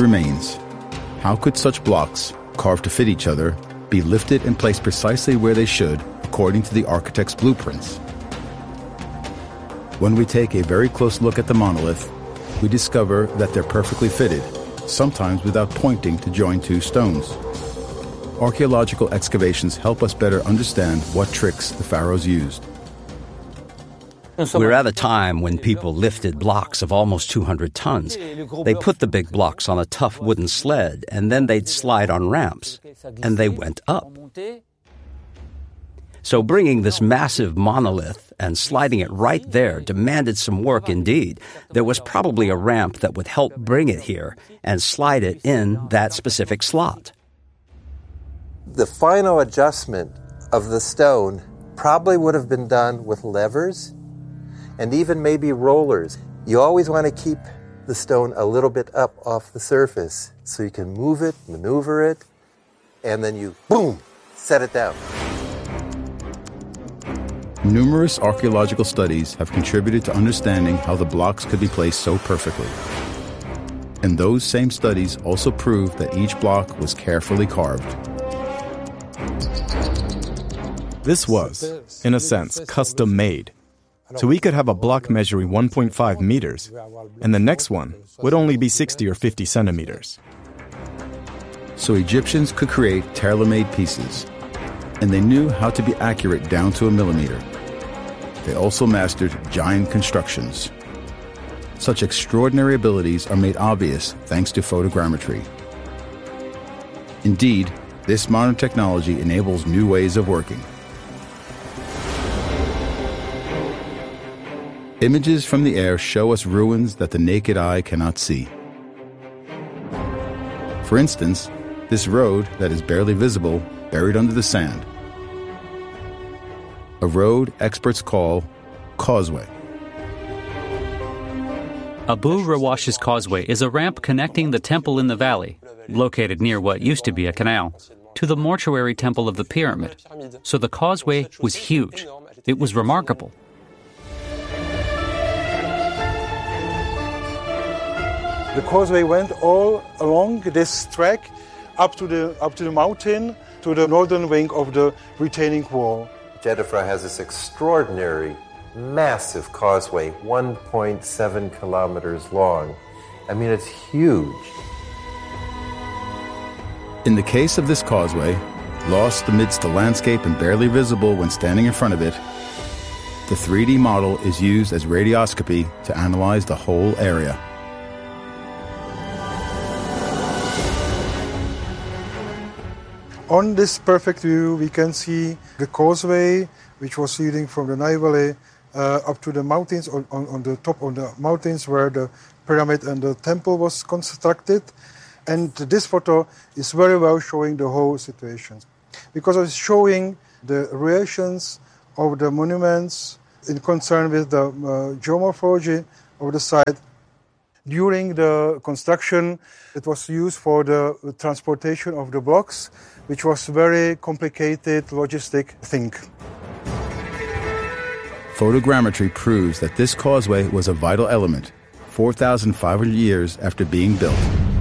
remains. How could such blocks, carved to fit each other, be lifted and placed precisely where they should, according to the architect's blueprints? When we take a very close look at the monolith, we discover that they're perfectly fitted, sometimes without pointing to join two stones. Archaeological excavations help us better understand what tricks the pharaohs used. We're at a time when people lifted blocks of almost 200 tons. They put the big blocks on a tough wooden sled, and then they'd slide on ramps, and they went up. So bringing this massive monolith and sliding it right there demanded some work indeed. There was probably a ramp that would help bring it here and slide it in that specific slot. The final adjustment of the stone probably would have been done with levers and even maybe rollers. You always want to keep the stone a little bit up off the surface so you can move it, maneuver it, and then you, boom, set it down. Numerous archaeological studies have contributed to understanding how the blocks could be placed so perfectly. And those same studies also prove that each block was carefully carved. This was, in a sense, custom-made. So we could have a block measuring 1.5 meters, and the next one would only be 60 or 50 centimeters. So Egyptians could create tailor-made pieces, and they knew how to be accurate down to a millimeter. They also mastered giant constructions. Such extraordinary abilities are made obvious thanks to photogrammetry. Indeed, this modern technology enables new ways of working. Images from the air show us ruins that the naked eye cannot see. For instance, this road that is barely visible, buried under the sand. A road experts call causeway. Abu Rawash's Causeway is a ramp connecting the temple in the valley, located near what used to be a canal, to the mortuary temple of the pyramid. So the causeway was huge. It was remarkable. The causeway went all along this track up to the mountain, to the northern wing of the retaining wall. Djedefre has this extraordinary, massive causeway, 1.7 kilometers long. I mean, it's huge. In the case of this causeway, lost amidst the landscape and barely visible when standing in front of it, the 3D model is used as radioscopy to analyze the whole area. On this perfect view, we can see the causeway, which was leading from the Nile Valley up to the mountains, on the top of the mountains where the pyramid and the temple was constructed. And this photo is very well showing the whole situation, because it's showing the relations of the monuments in concern with the geomorphology of the site. During the construction, it was used for the transportation of the blocks, which was a very complicated logistic thing. Photogrammetry proves that this causeway was a vital element 4,500 years after being built.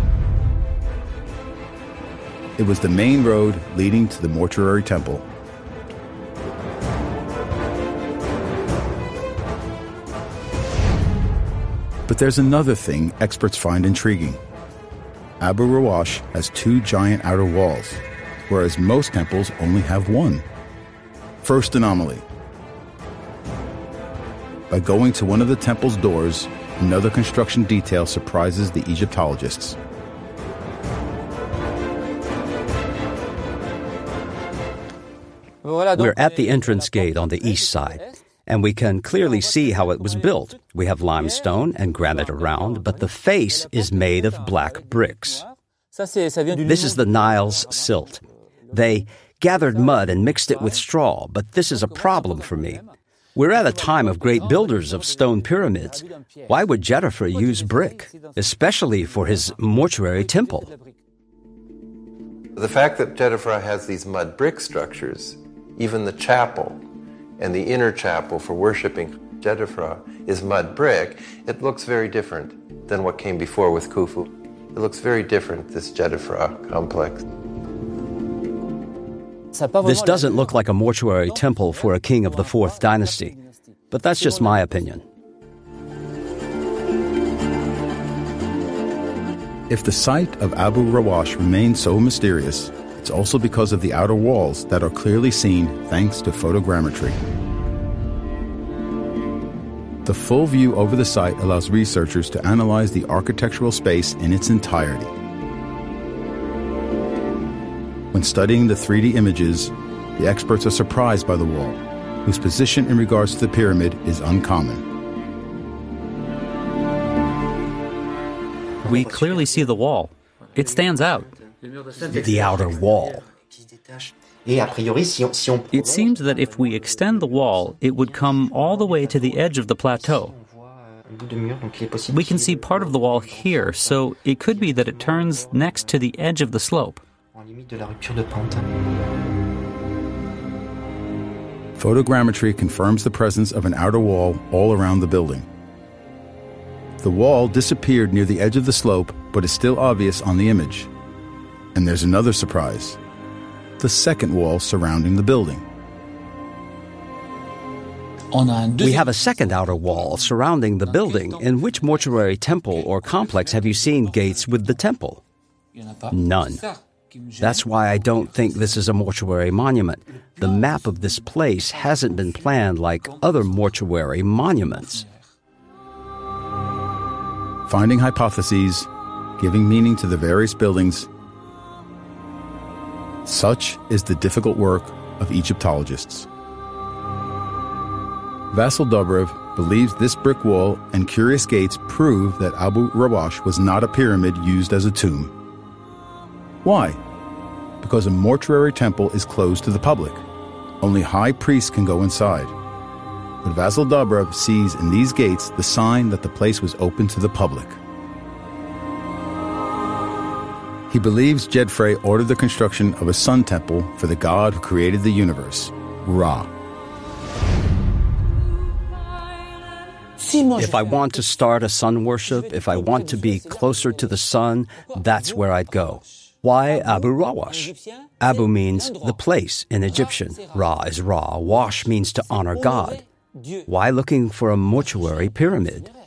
It was the main road leading to the mortuary temple. But there's another thing experts find intriguing. Abu Rawash has two giant outer walls, whereas most temples only have one. First anomaly. By going to one of the temple's doors, another construction detail surprises the Egyptologists. We're at the entrance gate on the east side, and we can clearly see how it was built. We have limestone and granite around, but the face is made of black bricks. This is the Nile's silt. They gathered mud and mixed it with straw, but this is a problem for me. We're at a time of great builders of stone pyramids. Why would Djedefre use brick, especially for his mortuary temple? The fact that Djedefre has these mud brick structures, even the chapel and the inner chapel for worshiping Djedefre is mud brick, it looks very different than what came before with Khufu. It looks very different, this Djedefre complex. This doesn't look like a mortuary temple for a king of the 4th dynasty, but that's just my opinion. If the site of Abu Rawash remains so mysterious, it's also because of the outer walls that are clearly seen thanks to photogrammetry. The full view over the site allows researchers to analyze the architectural space in its entirety. When studying the 3D images, the experts are surprised by the wall, whose position in regards to the pyramid is uncommon. We clearly see the wall. It stands out. The outer wall. It seems that if we extend the wall, it would come all the way to the edge of the plateau. We can see part of the wall here, so it could be that it turns next to the edge of the slope. Photogrammetry confirms the presence of an outer wall all around the building. The wall disappeared near the edge of the slope, but is still obvious on the image. And there's another surprise: the second wall surrounding the building. We have a second outer wall surrounding the building. In which mortuary temple or complex have you seen gates with the temple? None. That's why I don't think this is a mortuary monument. The map of this place hasn't been planned like other mortuary monuments. Finding hypotheses, giving meaning to the various buildings, such is the difficult work of Egyptologists. Vasyl Dobrev believes this brick wall and curious gates prove that Abu Rawash was not a pyramid used as a tomb. Why? Because a mortuary temple is closed to the public. Only high priests can go inside. But Vasyl Dobrev sees in these gates the sign that the place was open to the public. He believes Djedefre ordered the construction of a sun temple for the god who created the universe, Ra. If I want to start a sun worship, if I want to be closer to the sun, that's where I'd go. Why Abu Rawash? Abu means the place in Egyptian. Ra is Ra. Wash means to honor God. Why looking for a mortuary pyramid?